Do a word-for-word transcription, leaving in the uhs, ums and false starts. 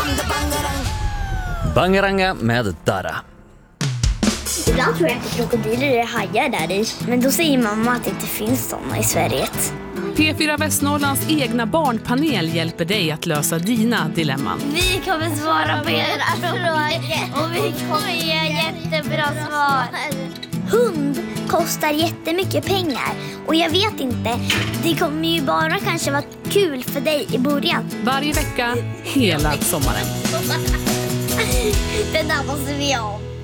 Bangaranga med Dara. Ibland tror jag inte krokodiler är hajar där i. Men då säger mamma att det inte finns sådana i Sverige. P fyra Västnorrlands egna barnpanel hjälper dig att lösa dina dilemman. Vi kommer svara på era frågor och vi kommer ge jättebra svar. Hund kostar jättemycket pengar och jag vet inte, det kommer ju bara kanske vara kul för dig i början. Varje vecka, hela sommaren. Den där måste vi ha.